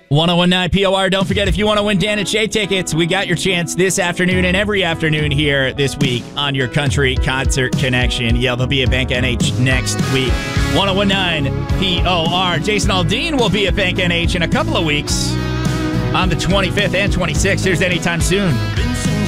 1019 POR. Don't forget, if you want to win Dan and Shay tickets, we got your chance this afternoon and every afternoon here this week on your Country Concert Connection. Yeah, they'll be at Bank NH next week. 1019 POR. Jason Aldean will be at Bank NH in a couple of weeks on the 25th and 26th. Here's Anytime Soon.